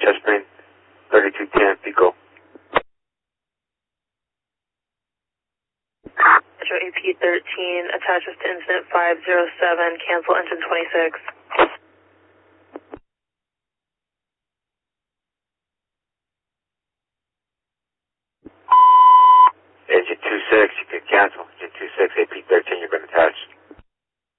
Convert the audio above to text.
touchplane 3210 Pico. Metro AP13 attaches to incident 507, cancel engine 26. Engine 26, you can cancel. Engine 26, AP13, you're going to touch.